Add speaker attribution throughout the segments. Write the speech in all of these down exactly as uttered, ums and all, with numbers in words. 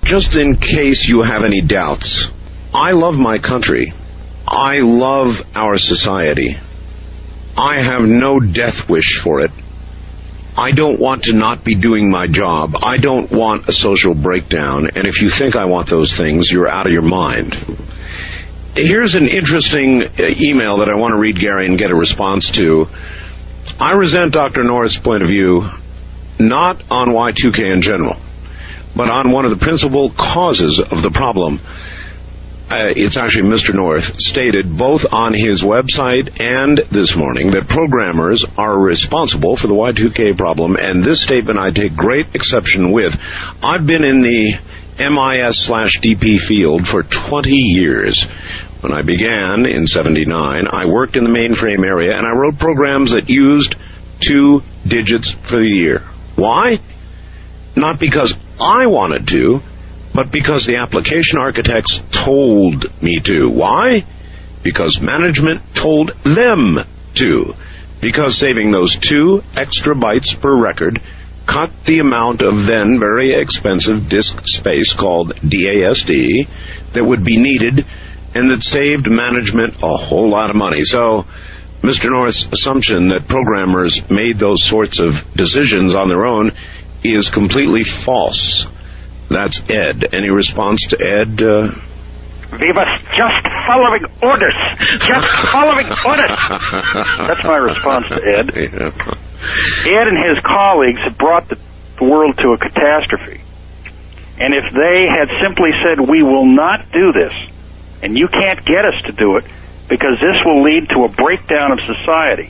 Speaker 1: just in case you have any doubts, I love my country. I love our society. I have no death wish for it. I don't want to not be doing my job. I don't want a social breakdown. And if you think I want those things, you're out of your mind. Here's an interesting email that I want to read, Gary, and get a response to. I resent Doctor North's point of view, not on Y two K in general, but on one of the principal causes of the problem. Uh, it's actually Mister North stated both on his website and this morning that programmers are responsible for the Y two K problem, and this statement I take great exception with. I've been in the M I S slash D P field for twenty years. When I began in seventy-nine, I worked in the mainframe area, and I wrote programs that used two digits for the year. Why? Not because I wanted to, but because the application architects told me to. Why? Because management told them to. Because saving those two extra bytes per record cut the amount of then very expensive disk space called D A S D that would be needed, and that saved management a whole lot of money. So Mister North's assumption that programmers made those sorts of decisions on their own is completely false. That's Ed. Any response to Ed? Uh...
Speaker 2: We was just following orders. Just following orders. That's my response to Ed. Yeah. Ed and his colleagues have brought the world to a catastrophe. And if they had simply said, we will not do this, and you can't get us to do it, because this will lead to a breakdown of society,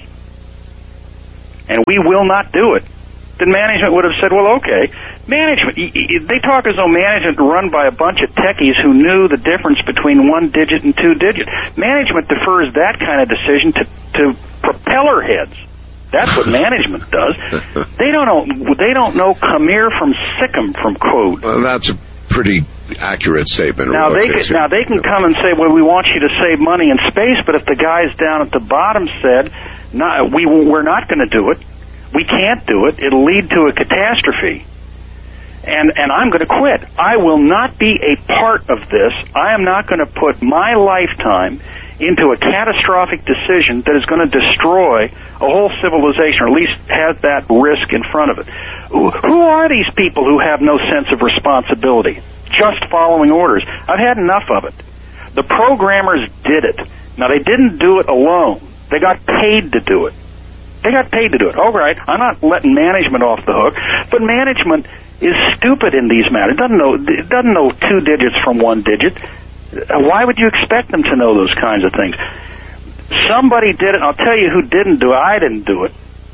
Speaker 2: and we will not do it, then management would have said, well, okay. Management, they talk as though management run by a bunch of techies who knew the difference between one digit and two digit. Management defers that kind of decision to, to propeller heads. That's what management does. They don't know. They don't know Khmer from Sikkim from code.
Speaker 1: Well, that's a pretty accurate statement.
Speaker 2: Now they can, now they can come and say, well, we want you to save money in space, but if the guys down at the bottom said, no, we we're not going to do it, we can't do it, it'll lead to a catastrophe, and and I'm going to quit. I will not be a part of this. I am not going to put my lifetime into a catastrophic decision that is going to destroy a whole civilization, or at least have that risk in front of it. Who are these people who have no sense of responsibility, just following orders? I've had enough of it. The programmers did it. Now, they didn't do it alone. They got paid to do it. They got paid to do it. All right, I'm not letting management off the hook, but management is stupid in these matters. It doesn't know, it doesn't know two digits from one digit. Why would you expect them to know those kinds of things? Somebody did it, and I'll tell you who didn't do it. I didn't do it.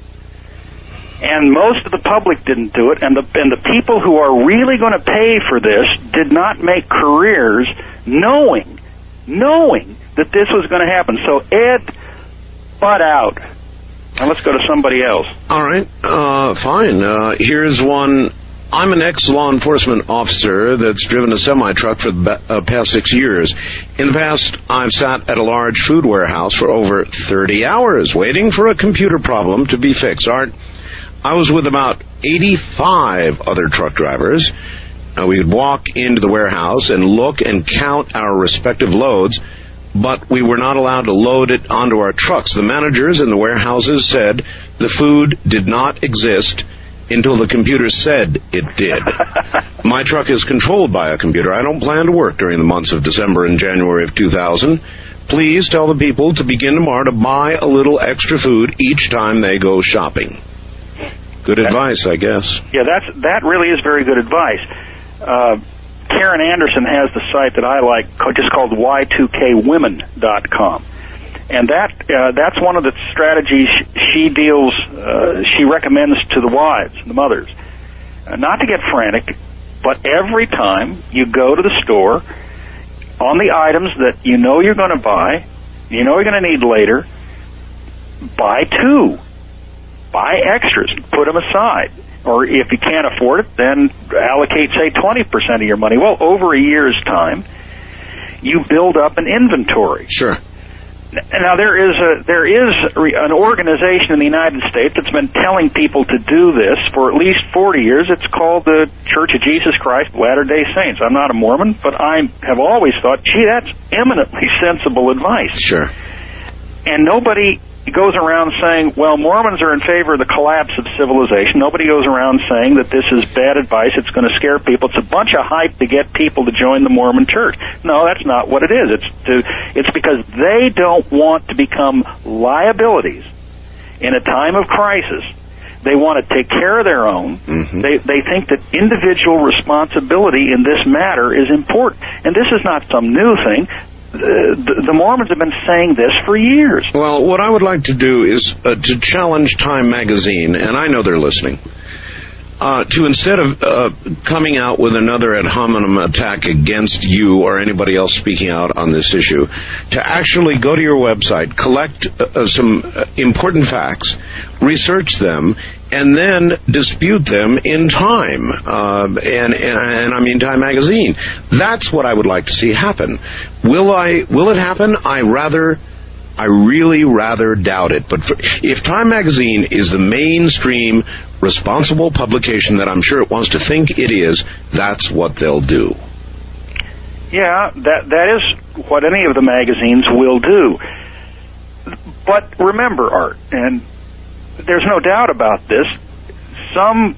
Speaker 2: And most of the public didn't do it, and the, and the people who are really going to pay for this did not make careers knowing, knowing that this was going to happen. So, Ed, butt out. And let's go to somebody else. All
Speaker 1: right, uh, fine. Uh, here's one. I'm an ex-law enforcement officer that's driven a semi-truck for the uh, past six years. In the past, I've sat at a large food warehouse for over thirty hours waiting for a computer problem to be fixed. Art, I was with about eighty-five other truck drivers. Uh, we would walk into the warehouse and look and count our respective loads, but we were not allowed to load it onto our trucks. The managers in the warehouses said the food did not exist until the computer said it did. My truck is controlled by a computer. I don't plan to work during the months of December and January of two thousand. Please tell the people to begin tomorrow to buy a little extra food each time they go shopping. Good advice, I guess.
Speaker 2: Yeah, that's that really is very good advice. Uh, Karen Anderson has the site that I like, just called Y two K women dot com. And that uh, that's one of the strategies she deals, uh, she recommends to the wives, the mothers. Uh, not to get frantic, but every time you go to the store, on the items that you know you're going to buy, you know you're going to need later, buy two. Buy extras, put them aside. Or if you can't afford it, then allocate, say, twenty percent of your money. Well, over a year's time, you build up an inventory.
Speaker 1: Sure.
Speaker 2: Now there is a there is an organization in the United States that's been telling people to do this for at least forty years. It's called the Church of Jesus Christ of Latter-day Saints. I'm not a Mormon, but I have always thought, gee, that's eminently sensible advice.
Speaker 1: Sure.
Speaker 2: And nobody goes around saying, well, Mormons are in favor of the collapse of civilization. Nobody goes around saying that this is bad advice, it's going to scare people. It's a bunch of hype to get people to join the Mormon church. No, that's not what it is. It's to, it's because they don't want to become liabilities in a time of crisis. They want to take care of their own. Mm-hmm. They they think that individual responsibility in this matter is important. And this is not some new thing. The, the Mormons have been saying this for years.
Speaker 1: Well, what I would like to do is uh, to challenge Time Magazine, and I know they're listening, uh, to instead of uh, coming out with another ad hominem attack against you or anybody else speaking out on this issue, to actually go to your website, collect uh, some uh, important facts, research them, and then dispute them in Time, uh, and, and and I mean Time Magazine. That's what I would like to see happen. Will I? Will it happen? I rather, I really rather doubt it. But for, if Time Magazine is the mainstream, responsible publication that I'm sure it wants to think it is, that's what they'll do.
Speaker 2: Yeah, that that is what any of the magazines will do. But remember, Art, and there's no doubt about this, some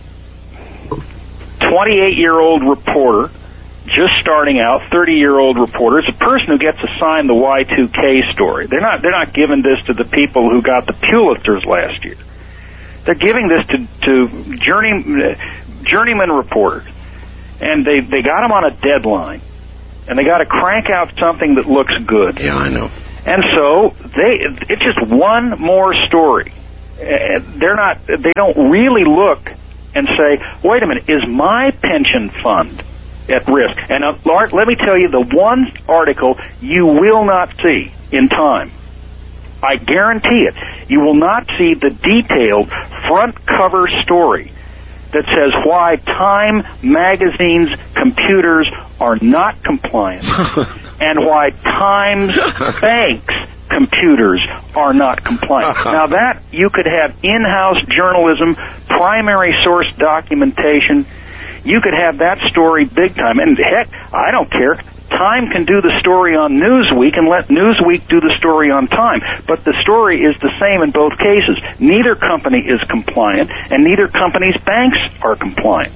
Speaker 2: twenty-eight-year-old reporter, just starting out, thirty-year-old reporter, is a person who gets assigned the Y two K story. They're not, they're not giving this to the people who got the Pulitzers last year. They're giving this to, to journey, journeyman reporters. And they, they got them on a deadline. And they got to crank out something that looks good.
Speaker 1: Yeah, I know.
Speaker 2: And so they, it's just one more story. Uh, they're not, they don't really look and say, wait a minute, is my pension fund at risk? And uh, Art, let me tell you the one article you will not see in Time. I guarantee it. You will not see the detailed front cover story that says why Time Magazine's computers are not compliant and why Time's banks computers are not compliant. Now that, you could have in-house journalism, primary source documentation. You could have that story big time. And heck, I don't care. Time can do the story on Newsweek and let Newsweek do the story on Time. But the story is the same in both cases. Neither company is compliant, and neither company's banks are compliant.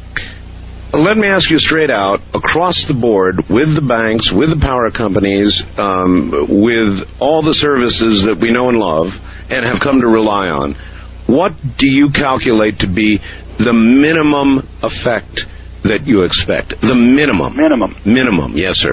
Speaker 1: Let me ask you straight out, across the board, with the banks, with the power companies, um, with all the services that we know and love and have come to rely on, what do you calculate to be the minimum effect that you expect? The minimum.
Speaker 2: Minimum.
Speaker 1: Minimum, yes, sir.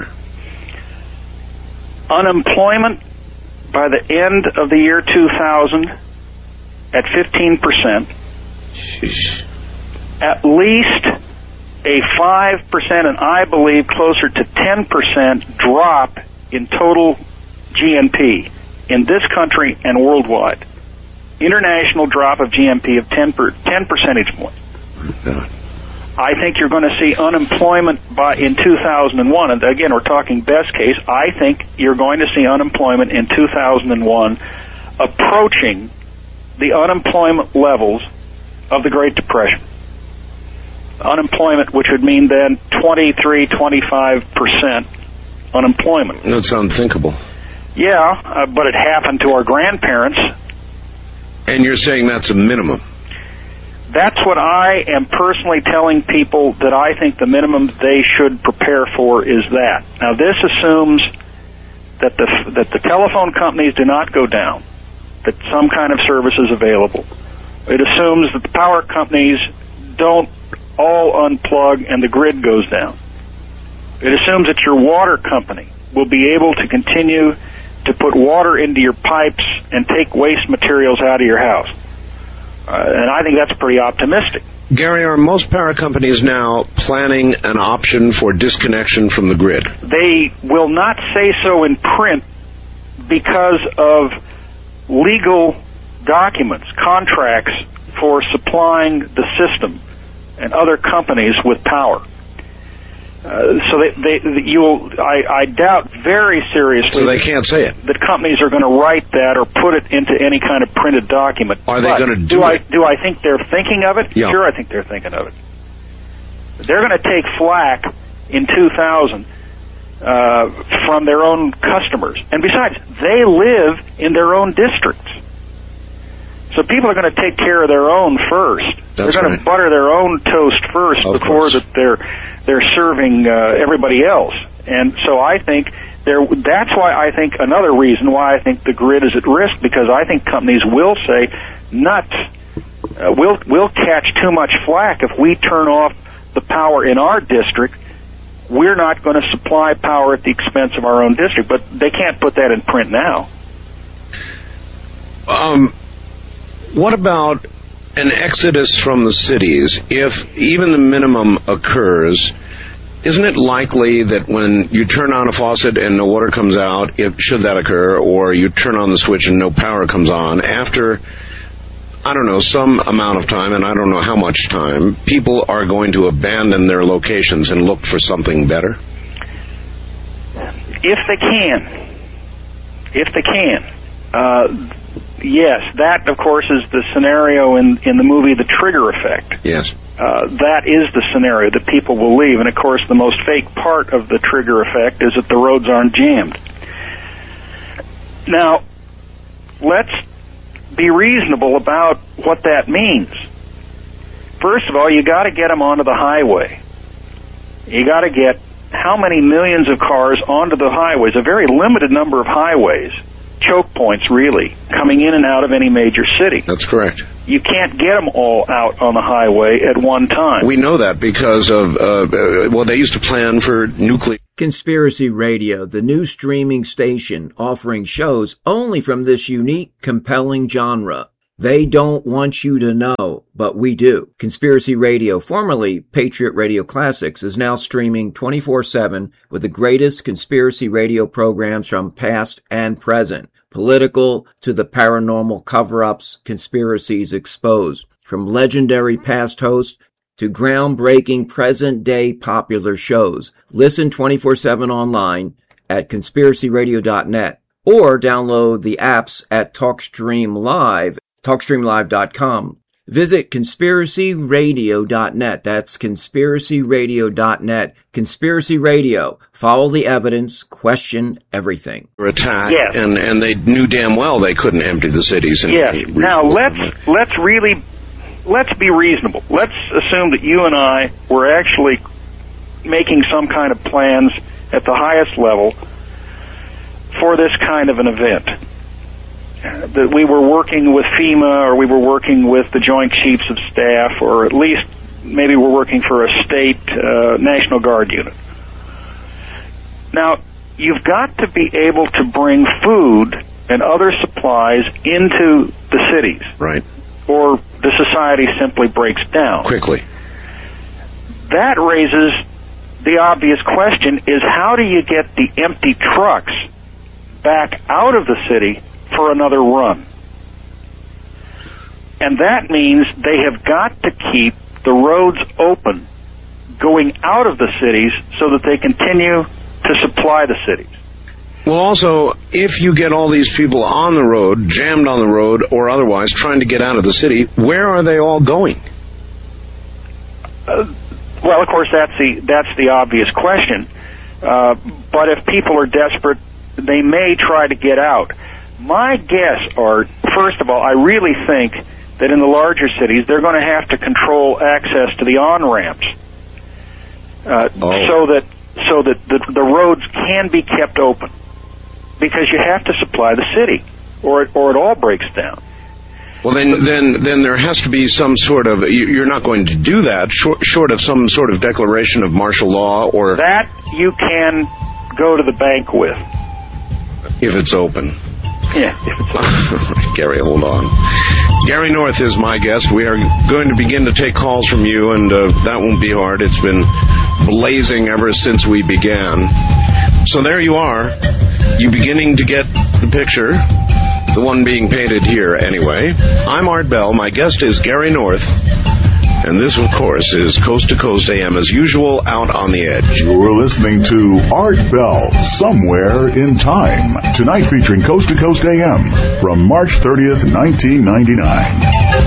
Speaker 2: Unemployment by the end of the year two thousand at fifteen percent.
Speaker 1: Sheesh.
Speaker 2: At least a five percent, and I believe closer to ten percent drop in total G N P in this country and worldwide. International drop of G N P of ten, per, ten percentage points.
Speaker 1: God.
Speaker 2: I think you're going to see unemployment by in two thousand one, and again, we're talking best case. I think you're going to see unemployment in two thousand one approaching the unemployment levels of the Great Depression. Unemployment, which would mean then twenty-three, twenty-five percent unemployment.
Speaker 1: That's unthinkable.
Speaker 2: Yeah, uh, but it happened to our grandparents.
Speaker 1: And you're saying that's a minimum?
Speaker 2: That's what I am personally telling people that I think the minimum they should prepare for is that. Now, this assumes that the that the telephone companies do not go down, that some kind of service is available. It assumes that the power companies don't all unplug and the grid goes down. It assumes that your water company will be able to continue to put water into your pipes and take waste materials out of your house. Uh, and I think that's pretty optimistic.
Speaker 1: Gary, are most power companies now planning an option for disconnection from the grid?
Speaker 2: They will not say so in print because of legal documents, contracts for supplying the system and other companies with power. Uh, so they, they, you'll, I, I doubt very seriously.
Speaker 1: So they can't say it.
Speaker 2: That companies are going to write that or put it into any kind of printed document.
Speaker 1: Are they going to do,
Speaker 2: do
Speaker 1: it?
Speaker 2: I, do I think they're thinking of it?
Speaker 1: Yeah.
Speaker 2: Sure, I think they're thinking of it. They're going to take flack in two thousand uh, from their own customers, and besides, they live in their own districts. So people are going to take care of their own first.
Speaker 1: That's
Speaker 2: they're going
Speaker 1: right.
Speaker 2: to butter their own toast first
Speaker 1: Of
Speaker 2: before
Speaker 1: course.
Speaker 2: that they're they're serving uh, everybody else. And so I think there. That's why I think another reason why I think the grid is at risk, because I think companies will say, nuts, uh, we'll we'll catch too much flack if we turn off the power in our district. We're not going to supply power at the expense of our own district. But they can't put that in print now.
Speaker 1: Um. What about an exodus from the cities? If even the minimum occurs, isn't it likely that when you turn on a faucet and no water comes out, if, should that occur, or you turn on the switch and no power comes on, after, I don't know, some amount of time, and I don't know how much time, people are going to abandon their locations and look for something better?
Speaker 2: If they can. If they can. Uh, Yes, that, of course, is the scenario in, in the movie The Trigger Effect.
Speaker 1: Yes.
Speaker 2: Uh, that is the scenario that people will leave. And, of course, the most fake part of The Trigger Effect is that the roads aren't jammed. Now, let's be reasonable about what that means. First of all, you got to get them onto the highway. You got to get how many millions of cars onto the highways, a very limited number of highways, choke points, really, coming in and out of any major city.
Speaker 1: That's correct.
Speaker 2: You can't get them all out on the highway at one time.
Speaker 1: We know that because of, uh, well, they used to plan for nuclear.
Speaker 3: Conspiracy Radio, the new streaming station offering shows only from this unique, compelling genre. They don't want you to know, but we do. Conspiracy Radio, formerly Patriot Radio Classics, is now streaming twenty-four seven with the greatest conspiracy radio programs from past and present. Political to the paranormal cover-ups, conspiracies exposed. From legendary past hosts to groundbreaking present-day popular shows. Listen twenty-four seven online at conspiracy radio dot net or download the apps at TalkStream Live. talkstream live dot com. Visit conspiracy radio dot net. That's conspiracy radio dot net. Conspiracy Radio. Follow the evidence. Question everything.
Speaker 1: Attack,
Speaker 2: Yes.
Speaker 1: and and they knew damn well they couldn't empty the cities. And
Speaker 2: Yes. Now let's let's really let's be reasonable. Let's assume that you and I were actually making some kind of plans at the highest level for this kind of an event. That we were working with FEMA, or we were working with the Joint Chiefs of Staff, or at least maybe we're working for a state uh, National Guard unit. Now, you've got to be able to bring food and other supplies into the cities.
Speaker 1: Right.
Speaker 2: Or the society simply breaks down.
Speaker 1: Quickly.
Speaker 2: That raises the obvious question, is how do you get the empty trucks back out of the city for another run? And that means they have got to keep the roads open going out of the cities so that they continue to supply the cities.
Speaker 1: Well, also, if you get all these people on the road, jammed on the road, or otherwise trying to get out of the city, where are they all going?
Speaker 2: Uh, well, of course, that's the that's the obvious question. Uh, but if people are desperate, they may try to get out. My guess, Art, first of all, I really think that in the larger cities, they're going to have to control access to the on-ramps uh,
Speaker 1: oh.
Speaker 2: so that so that the, the roads can be kept open, because you have to supply the city, or it, or it all breaks down.
Speaker 1: Well, then, then, then there has to be some sort of. You're not going to do that short, short of some sort of declaration of martial law, or
Speaker 2: that you can go to the bank with
Speaker 1: if it's open.
Speaker 2: Yeah. If it's open.
Speaker 1: Gary, hold on. Gary North is my guest. We are going to begin to take calls from you, and uh, that won't be hard. It's been blazing ever since we began. So there you are. You beginning to get the picture. The one being painted here, anyway. I'm Art Bell. My guest is Gary North. And this, of course, is Coast to Coast A M as usual, out on the edge.
Speaker 4: You're listening to Art Bell, Somewhere in Time. Tonight featuring Coast to Coast A M from March thirtieth, nineteen ninety-nine.